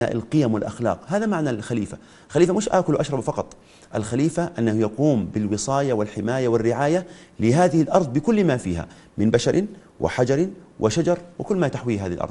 القيم والأخلاق. هذا معنى الخليفة. خليفة مش آكل وأشرب فقط، الخليفة أنه يقوم بالوصاية والحماية والرعاية لهذه الأرض بكل ما فيها من بشر وحجر وشجر وكل ما تحويه هذه الأرض.